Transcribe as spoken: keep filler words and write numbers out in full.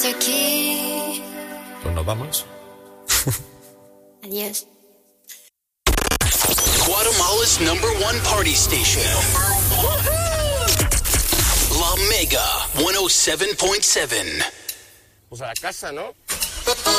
Pues nos vamos. Adiós. Guatemala's number one party station. La Mega ciento siete punto siete. Pues a la casa, ¿no?